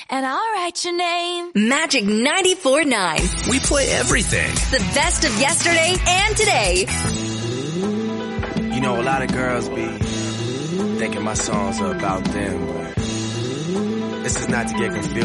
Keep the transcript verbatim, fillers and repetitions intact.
and I'll write your name. Magic ninety-four point nine. We play everything. The best of yesterday and today. You know, a lot of girls be thinking my songs are about them, but this is not to get confused.